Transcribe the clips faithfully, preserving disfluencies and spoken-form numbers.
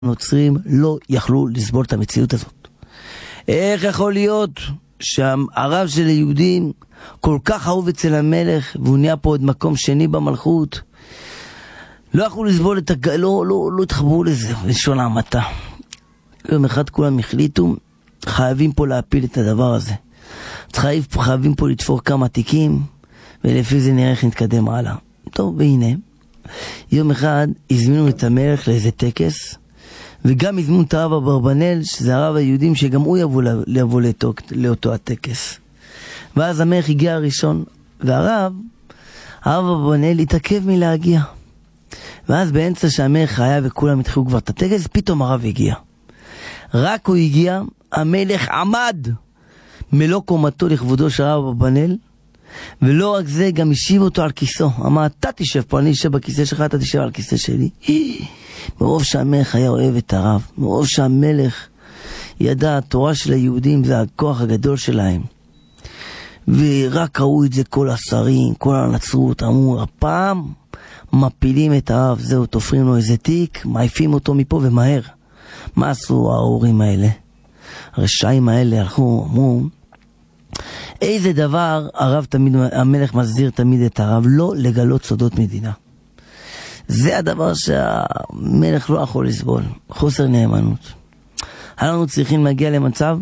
הנוצרים לא יכלו לסבול את המציאות הזאת. איך יכול להיות שהרב של היהודים כל כך אהוב אצל המלך, והוא נהיה פה עוד מקום שני במלכות? לא יכלו לסבול את הג... לא, לא, לא התחברו לזה, לשון המעטה. יום אחד כולם החליטו, חייבים פה להפיל את הדבר הזה. חייב, חייבים פה לתפור כמה תיקים, ולפי זה נראה איך נתקדם הלאה. טוב, והנה, יום אחד הזמינו את המלך לאיזה טקס, וגם הזמינו את הרב אברבנאל, שזה הרב היהודים, שגם הוא יבוא, יבוא לאותו, לאותו הטקס. ואז המלך הגיע הראשון, והרב, הרב אברבנאל התעכב מלהגיע. ואז באמצע שהמלך היה וכולם התחילו כבר את הטקס, פתאום הרב הגיע. רק הוא הגיע, המלך עמד מלוא קומתו לכבודו של הרב אברבנאל, ולא רק זה, גם השיב אותו על כיסו. אמר, אתה תשב פה, אני אשב בכיסא שלך, אתה תשב על כיסא שלי. מרוב שהמלך היה אוהב את הרב, מרוב שהמלך ידע, התורה של היהודים זה הכוח הגדול שלהם, ורק ראו את זה כל השרים, כל הנצרות, אמרו, הפעם מפילים את הרב, זהו, תופרים לו איזה תיק, מעיפים אותו מפה ומהר. מה עשו ההורים האלה? הרשעים האלה הלכו, אמרו, איזה דבר הרב תמיד, המלך מסדיר תמיד את הרב, לא לגלות סודות מדינה. זה הדבר שהמלך לא יכול לסבול, חוסר נאמנות. אנחנו צריכים להגיע למצב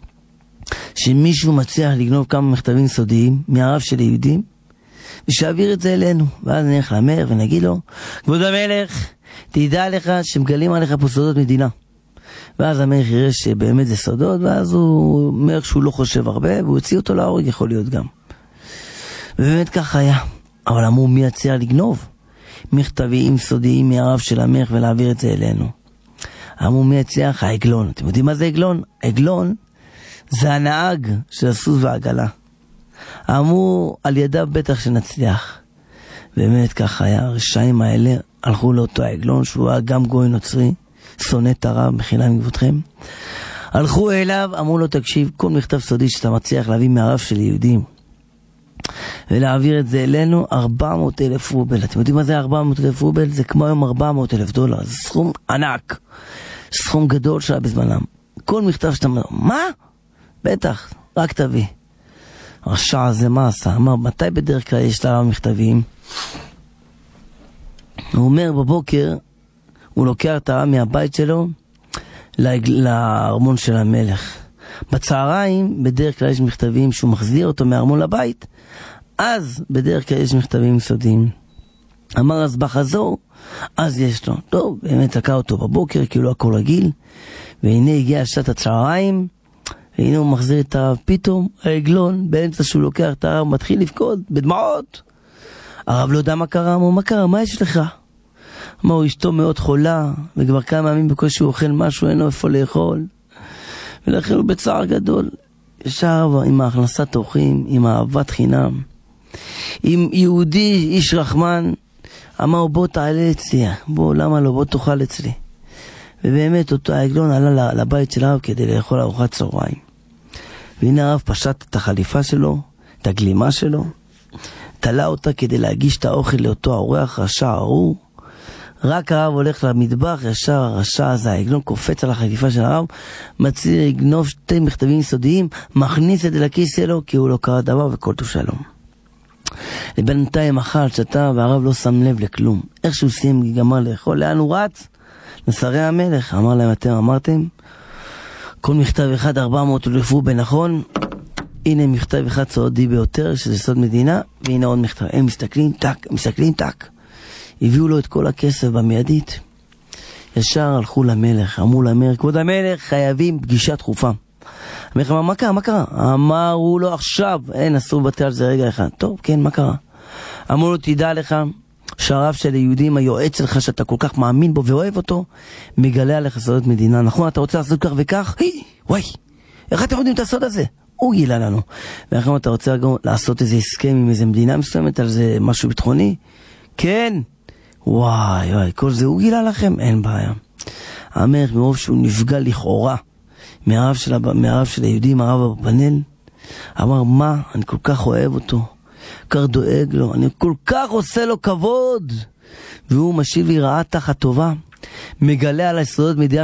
שמישהו מצליח לגנוב כמה מכתבים סודיים מהרב של היהודים, ושאעביר את זה אלינו, ואז נלך למלך ונגיד לו, כבוד המלך, תדע לך שמגלים עליך פה סודות מדינה. ואז המלך יראה שבאמת זה סודות, ואז הוא אומר שהוא לא חושב הרבה, והוא יוציא אותו להורג, יכול להיות גם. ובאמת כך היה. אבל אמרו, מי יציע לגנוב מכתבים סודיים מהרב של המלך ולהעביר את זה אלינו? אמרו, מי יציע? העגלון. אתם יודעים מה זה עגלון? עגלון זה הנהג של הסוס והעגלה. אמרו, על ידיו בטח שנצליח. באמת כך היה. הרשעים האלה הלכו לאותו העגלון, שהוא היה גם גוי נוצרי, שונא את הרב, מחילה מכבודכם. הלכו אליו, אמרו לו, תקשיב, כל מכתב סודי שאתה מצליח להביא מהרב של יהודים ולהעביר את זה אלינו, ארבע מאות אלף רובל. אתם יודעים מה זה ארבע מאות אלף רובל? זה כמו היום ארבע מאות אלף דולר. זה סכום ענק, סכום גדול שהיה בזמנם. כל מכתב שאתה אומר, מה? בטח, רק תביא. הרשע הזה מה עשה? אמר, מתי בדרך כלל יש לה מכתבים? הוא אומר, בבוקר הוא לוקח את הרב מהבית שלו לארמון של המלך. בצהריים בדרך כלל יש מכתבים שהוא מחזיר אותו מהארמון לבית, אז בדרך כלל יש מכתבים סודיים. אמר, אז בחזור, אז יש לו. טוב, באמת לקח אותו בבוקר, כאילו הכל רגיל, והנה הגיע שעת הצהריים, והנה הוא מחזיר את הרב. פתאום העגלון, באמצע שהוא לוקח את הרב, מתחיל לבכות בדמעות. הרב לא יודע מה קרה, אמר, מה קרה? מה יש לך? אמר, אשתו מאוד חולה, וכבר כמה ימים בקושי הוא אוכל משהו, אין לו איפה לאכול, ולכן הוא בצער גדול. ישר עם ההכנסת אורחים, עם אהבת חינם, עם יהודי איש רחמן, אמר, בוא תעלה אצלי, בוא, למה לא, בוא תאכל אצלי. ובאמת אותו העגלון עלה לבית של הרב כדי לאכול ארוחת צהריים. והנה הרב פשט את החליפה שלו, את הגלימה שלו, תלה אותה כדי להגיש את האוכל לאותו האורח רשע ההוא. רק הרב הולך למטבח, ישר הרשע הזה, העגלון קופץ על החליפה של הרב, מצליח לגנוב שתי מכתבים סודיים, מכניס את זה לכיס שלו, כי הוא לא קרא דבר וכל טוב שלום. לבינתיים אכל, שתה, והרב לא שם לב לכלום. איך שהוא סיים גמר לאכול, לאן הוא רץ? לשרי המלך. אמר להם, אתם אמרתם, כל מכתב אחד ארבע מאות אלף רובל, נכון? הנה מכתב אחד סודי ביותר, שזה סוד מדינה, והנה עוד מכתב. הם מסתכלים, טק, מסתכלים, טק. הביאו לו את כל הכסף במיידית. ישר הלכו למלך, אמרו למלך, כבוד המלך, חייבים פגישה דחופה. המלך אמר, מה קרה, מה קרה? אמרו לו, עכשיו, אין, אסור לבטל על זה רגע אחד. טוב, כן, מה קרה? אמרו לו, תדע לך, שהרב של היהודים, היועץ שלך, שאתה כל כך מאמין בו ואוהב אותו, מגלה עליך סודות מדינה. נכון, אתה רוצה לעשות כך וכך? היי, וואי, איך אתם יודעים את הסוד הזה? הוא גילה לנו. ואחרי אתה רוצה לעשות איזה הסכם עם איזה מדינה מסוימת על זה משהו ביטחוני? כן. וואי וואי, כל זה הוא גילה לכם? אין בעיה. המלך מרוב שהוא נפגע לכאורה מהרב של, מהרב של היהודים, הרב אברבנאל, אמר, מה? אני כל כך אוהב אותו, כך דואג לו, אני כל כך עושה לו כבוד, והוא משיב לי רעה תחת טובה. מגלה על היסודות מדינה